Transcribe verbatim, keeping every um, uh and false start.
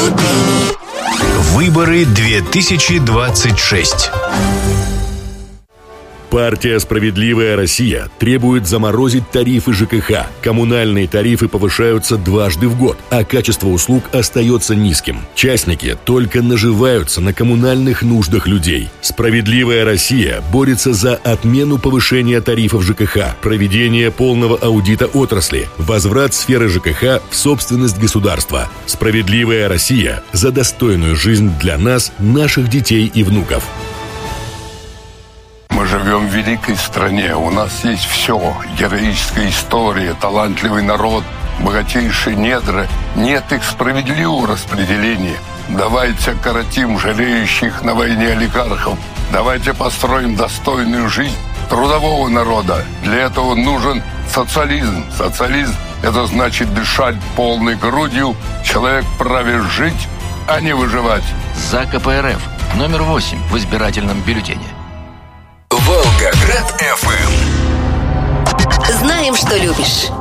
Выборы две тысячи двадцать шесть. Партия «Справедливая Россия» требует заморозить тарифы ЖКХ. Коммунальные тарифы повышаются дважды в год, а качество услуг остается низким. Частники только наживаются на коммунальных нуждах людей. «Справедливая Россия» борется за отмену повышения тарифов ЖКХ, проведение полного аудита отрасли, возврат сферы ЖКХ в собственность государства. «Справедливая Россия» за достойную жизнь для нас, наших детей и внуков. Мы живем в великой стране, у нас есть все. Героическая история, талантливый народ, богатейшие недра. Нет их справедливого распределения. Давайте коротим жалеющих на войне олигархов. Давайте построим достойную жизнь трудового народа. Для этого нужен социализм. Социализм – это значит дышать полной грудью. Человек вправе жить, а не выживать. За КПРФ. Номер восемь в избирательном бюллетене. Волгоград эф эм. Знаем, что любишь.